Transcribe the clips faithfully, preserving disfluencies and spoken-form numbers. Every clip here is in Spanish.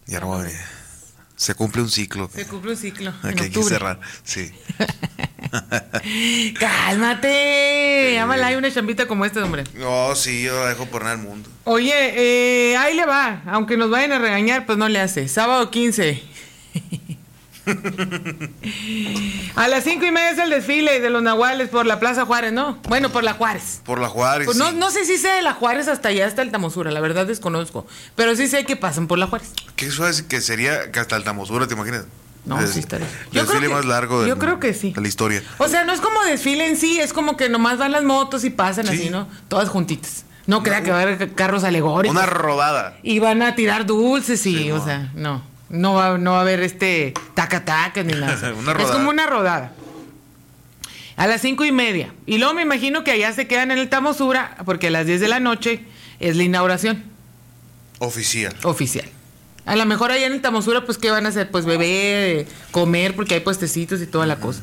Ya no va a venir. Se cumple un ciclo. Se cumple un ciclo. Aquí hay que cerrar, sí. Cálmate. Ámala, hay una chambita como esta, hombre. No, sí, yo la dejo por nada el mundo. Oye, eh, ahí le va. Aunque nos vayan a regañar, pues no le hace. Sábado quince. A las cinco y media es el desfile de los nahuales por la Plaza Juárez, ¿no? Bueno, por la Juárez. Por la Juárez. Pues sí. no, no sé si sé de la Juárez hasta allá, hasta Altamosura, la verdad desconozco. Pero sí sé que pasan por la Juárez. ¿Qué suave que sería que hasta Altamosura, te imaginas? No, es, sí estaría. El Yo desfile creo que, más largo de, yo creo que sí. de la historia. O sea, no es como desfile en sí, es como que nomás van las motos y pasan Sí. así, ¿no? Todas juntitas. No crea que va a haber carros alegóricos. Una rodada. Y van a tirar dulces y, Sí, o no. sea, no. No va, no va a haber este taca-taca ni nada. Una Es rodada. como una rodada. A las cinco y media. Y luego me imagino que allá se quedan en el Tamosura, porque a las diez de la noche es la inauguración Oficial. oficial. A lo mejor allá en el Tamosura, pues, ¿qué van a hacer? Pues beber, comer, porque hay puestecitos y toda la cosa.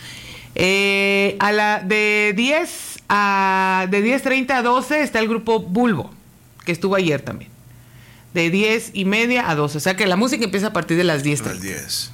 Eh, a la de diez a de diez treinta a doce está el grupo Bulbo, que estuvo ayer también. De diez y media a doce. O sea que la música empieza a partir de las diez. A las diez.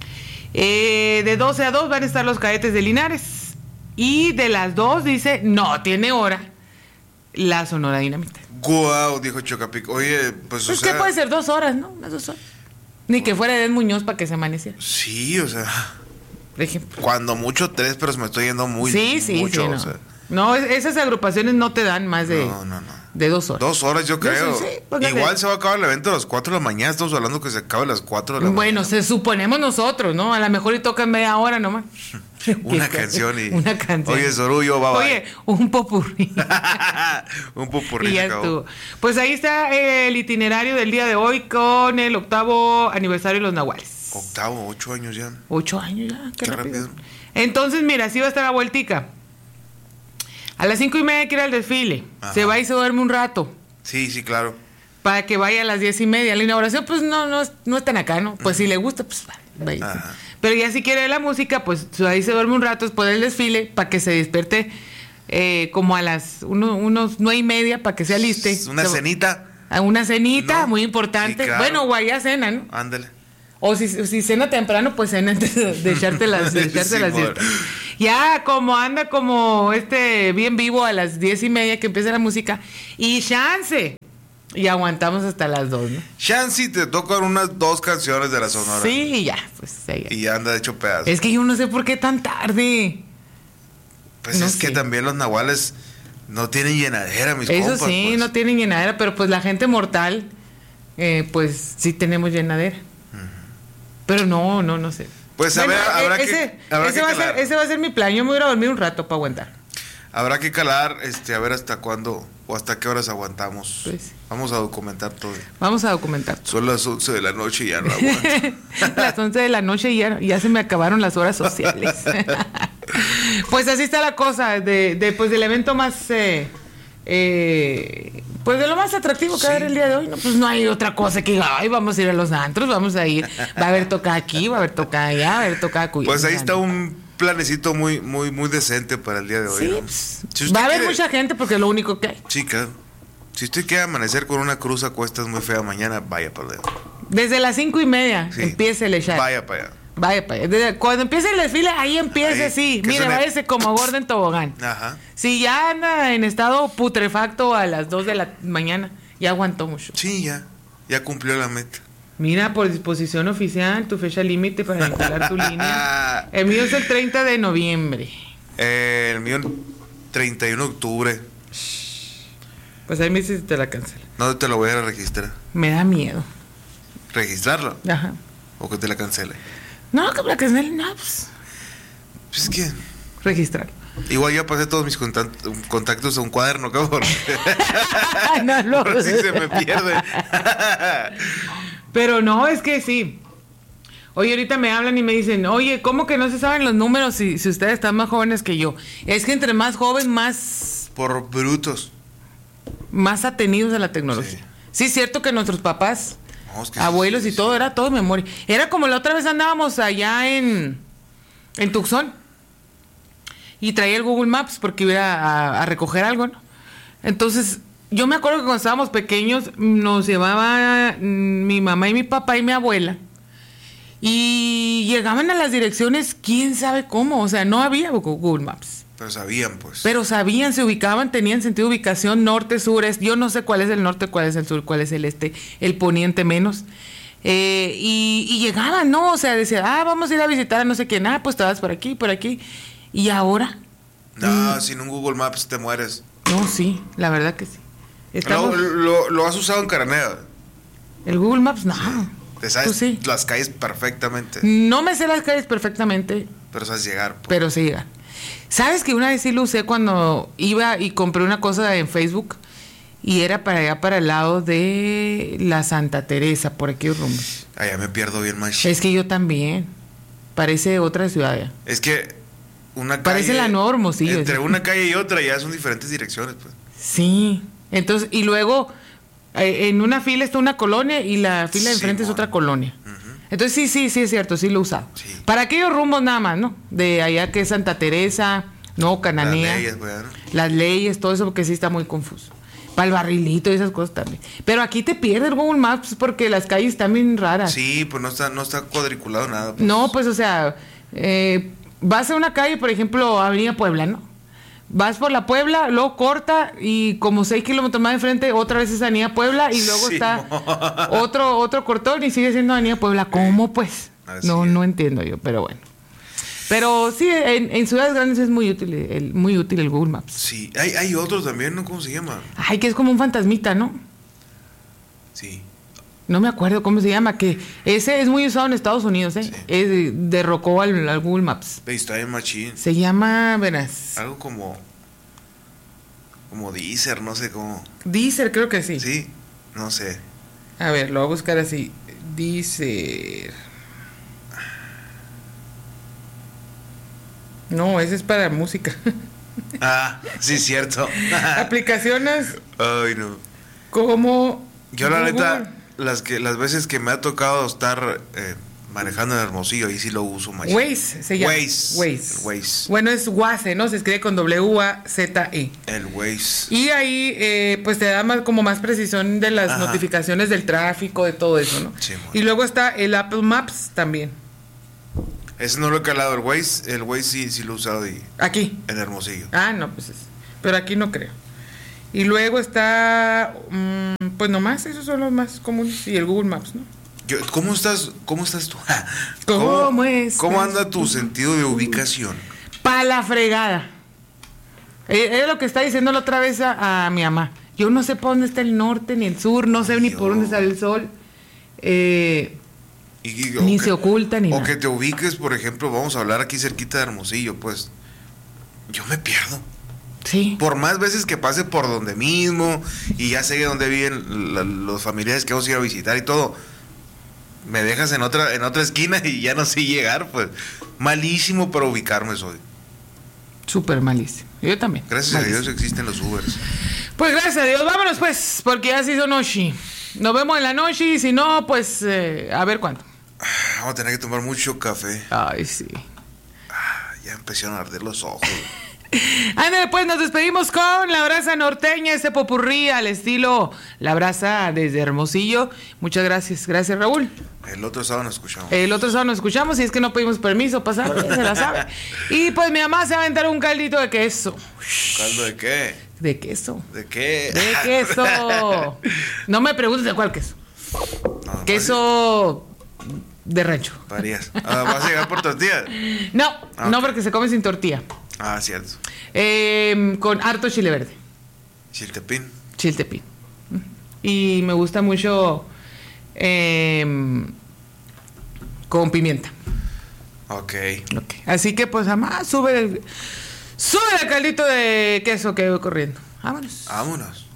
Eh, de doce a dos van a estar los Cadetes de Linares. Y de las dos dice, no tiene hora, la Sonora Dinamita. Guau, dijo Chocapic. Oye, pues, Pues o sea. que puede ser dos horas, ¿no? Unas dos horas. Ni que fuera Edén Muñoz para que se amaneciera, Sí, o sea. por ejemplo. Cuando mucho tres, pero se me estoy yendo muy Sí, sí, mucho. sí, no. O sea, No, es- esas agrupaciones no te dan más de, no, no, no. de dos horas. Dos horas, yo creo. sí, póngale. Igual se va a acabar el evento a las cuatro de la mañana. Estamos hablando que se acabe a las cuatro de la Bueno, mañana. se suponemos nosotros, ¿no? A lo mejor y tocan media hora nomás. Una Qué canción y. Una canción. Oye, Sorullo, bye bye. Oye, un popurrí. Un popurrí. Y ya se acabó. estuvo. Pues ahí está el itinerario del día de hoy con el octavo aniversario de los Nahuales. Octavo, ocho años ya. Ocho años ya, qué, Qué rápido. rápido. Entonces, mira, así va a estar la vueltica. A las cinco y media hay que ir al desfile. Ajá. Se va y se duerme un rato. Sí, sí, claro. Para que vaya a las diez y media. La inauguración, pues no, no, es- no es tan acá, ¿no? Pues si le gusta, pues vaya. Ajá. Pero ya si quiere la música, pues ahí se duerme un rato después del desfile para que se despierte eh, como a las uno, unos nueve y media para que se aliste. Una Se- cenita. A una cenita, No, muy importante. sí, claro. Bueno, o allá cena, ¿no? Ándale. O si, si cena temprano, pues cena antes de, de echarte las, de echarte Sí, las amor. siesta. Ya como anda como este bien vivo a las diez y media que empieza la música. Y chance. Y aguantamos hasta las dos, ¿no? Chancy te tocan unas dos canciones de la Sonora. Sí, ya, pues ahí. Y ya anda hecho pedazo. Es que yo no sé por qué tan tarde. Pues no es que sé. también los nahuales no tienen llenadera, mis Eso compas. sí, pues. no tienen llenadera, pero pues la gente mortal, eh, pues sí tenemos llenadera. Pero no, no, no sé. Pues a ver, habrá eh, que- ese, habrá ese que va a ser, calar. ese va a ser mi plan. Yo me voy a ir a dormir un rato para aguantar. Habrá que calar, este, a ver hasta cuándo o hasta qué horas aguantamos. Pues sí. Vamos a documentar todo. Vamos a documentar. Son las once de la noche y ya no aguanto. Las once de la noche y ya, ya se me acabaron las horas sociales. Pues así está la cosa, de, de, pues del evento más, eh, eh, pues de lo más atractivo que va a haber el día de hoy, ¿no? Pues no hay otra cosa que diga, ay, vamos a ir a los antros, vamos a ir, va a haber tocada aquí, va a haber tocada allá, va a haber tocada cuya. Pues ahí está un planecito muy, muy, muy decente para el día de hoy. Sí, ¿no? pues, Si usted va a haber quiere- mucha gente porque es lo único que hay. Sí, claro. Si usted quiere amanecer con una cruz a cuestas muy fea mañana, vaya para allá. Desde las cinco y media Sí. empieza el echar. Vaya para allá. Vaya, pa' allá. Desde- cuando empiece el desfile, ahí empieza Ahí, así. que Mire, suene- váyase como gordo en tobogán. Ajá. Si ya anda en estado putrefacto a las dos de la mañana, ya aguantó mucho. Sí, ya. Ya cumplió la meta. Mira, por disposición oficial, tu fecha límite para vincular tu línea. El mío es el treinta de noviembre. Eh, el mío, treinta y uno de octubre. Pues ahí me dices si te la cancela. No te lo voy a registrar. Me da miedo. ¿Registrarlo? Ajá. ¿O que te la cancele? No, que me la cancelen, no, pues. Pues es que Registrar. igual ya pasé todos mis contact- contactos a un cuaderno, cabrón. no, no. Por si se me pierde. Pero no, es que sí. Oye, ahorita me hablan y me dicen, oye, ¿cómo que no se saben los números si, si ustedes están más jóvenes que yo? Es que entre más joven, más, Por brutos. más atenidos a la tecnología. Sí. Sí, es cierto que nuestros papás, No, es que abuelos sí, y sí, todo, sí. era todo memoria. Era como la otra vez andábamos allá en, en Tucson y traía el Google Maps porque iba a, a recoger algo, ¿no? Entonces yo me acuerdo que cuando estábamos pequeños nos llevaba mm, mi mamá y mi papá y mi abuela. Y llegaban a las direcciones, quién sabe cómo. O sea, no había Google Maps. Pero sabían, pues. Pero sabían, se ubicaban, tenían sentido de ubicación, norte, sur, este. Yo no sé cuál es el norte, cuál es el sur, cuál es el este, el poniente menos. Eh, y, y llegaban, ¿no? O sea, decían, ah, vamos a ir a visitar a no sé quién. Ah, pues te vas por aquí, por aquí. Y ahora... No, mm, sin un Google Maps te mueres. No, sí, la verdad que sí. Estamos... Lo, lo, lo has usado en Caranea. El Google Maps, no. Sí. Te sabes Tú sí. las calles perfectamente. No me sé las calles perfectamente, Pero sabes llegar. Pues. pero sí llegan. ¿Sabes que una vez sí lo usé cuando iba y compré una cosa en Facebook? Y era para allá, para el lado de la Santa Teresa, por aquí rumbo. Allá me pierdo bien más. Es que yo también. Parece otra ciudad ya. Es que una calle... Parece la Nueva Hermosillo. Entre ¿sí? una calle y otra ya son diferentes direcciones, pues. Sí. Entonces, y luego eh, en una fila está una colonia y la fila de Sí, enfrente es mon. otra colonia. Ujú. Entonces sí, sí, sí es cierto, sí lo he usado. Sí. Para aquellos rumbos nada más, ¿no? De allá que es Santa Teresa, no, Cananea. Las leyes, güey, ¿no? Las leyes, todo eso, porque sí está muy confuso. Para el barrilito y esas cosas también. Pero aquí te pierdes Google Maps porque las calles están bien raras. Sí, pues no está, no está cuadriculado nada. Pues. No, pues o sea, eh, vas a una calle, por ejemplo, Avenida Puebla, ¿no? Vas por la Puebla, luego corta y como seis kilómetros más de frente, otra vez es Avenida Puebla y luego Sí, está mo. otro otro cortón y sigue siendo Avenida Puebla. ¿Cómo pues? Así No, es. no entiendo yo, pero bueno. Pero sí, en, en ciudades grandes es muy útil el, muy útil el Google Maps. Sí, hay, hay otro también, ¿no? ¿Cómo se llama? Ay, que es como un fantasmita, ¿no? Sí. No me acuerdo cómo se llama, que ese es muy usado en Estados Unidos, ¿eh? Sí. Es- derrocó al, al Google Maps. Pero está en machín. Se llama, verás, Algo como... Como Deezer, no sé cómo... Deezer, creo que sí. Sí, no sé. A ver, lo voy a buscar así. Deezer. No, ese es para música. Ah, sí, cierto. Aplicaciones Ay, no. como... Yo la Google. neta, las que las veces que me ha tocado estar eh, manejando en Hermosillo, ahí sí lo uso más. Waze se llama. Waze. Waze. El Waze. Bueno, es Waze, ¿no? Se escribe con W A Z E. El Waze. Y ahí, eh, pues te da más, como más precisión de las Ajá. notificaciones del tráfico, de todo eso, ¿no? Sí, mon. Y luego está el Apple Maps también. Ese no lo he calado, el Waze. El Waze sí, sí lo he usado y, Aquí. en Hermosillo. Ah, no, pues es. Pero aquí no creo. Y luego está, mm, pues nomás, esos son los más comunes. Y el Google Maps, ¿no? Yo, ¿Cómo estás? ¿Cómo estás tú? ¿Cómo estás ¿Cómo anda tu tú? sentido de ubicación? Pa' la fregada. Eh, Es lo que está diciendo la otra vez a, a mi mamá. Yo no sé por dónde está el norte ni el sur, no sé Ay, ni por Dios. dónde sale el sol. Eh, Y, y- Ni o se oculta, ni O nada. que te ubiques, por ejemplo, vamos a hablar aquí cerquita de Hermosillo, pues. Yo me pierdo. sí. Por más veces que pase por donde mismo y ya sé dónde viven la- los familiares que vamos a ir a visitar y todo, me dejas en otra en otra esquina y ya no sé llegar, pues. Malísimo para ubicarme soy. Súper malísimo. Yo también. Gracias malísimo. a Dios existen los Ubers. Pues gracias a Dios. Vámonos pues, porque ya se hizo noche. Nos vemos en la noche y si no, pues eh, a ver cuándo. Vamos a tener que tomar mucho café. Ay, sí. Ah, ya empezaron a arder los ojos. Ándale, pues nos despedimos con la brasa norteña, ese popurrí al estilo la brasa desde Hermosillo. Muchas gracias, gracias Raúl. El otro sábado nos escuchamos. El otro sábado nos escuchamos y es que no pedimos permiso pasar, ya se la sabe. Y pues mi mamá se va a aventar un caldito de queso. ¿Caldo de qué? De queso. ¿De qué? De queso. No me preguntes de cuál queso. No, Queso de rancho. Varías. Ah, ¿vas a llegar por tortillas? No, Ah, no ok. porque se come sin tortilla. Ah, cierto. Eh, con harto chile verde. Chiltepín. Chiltepín. Y me gusta mucho eh, con pimienta. Ok. Ok. Así que pues jamás sube el, sube el caldito de queso que voy corriendo. Vámonos. Vámonos.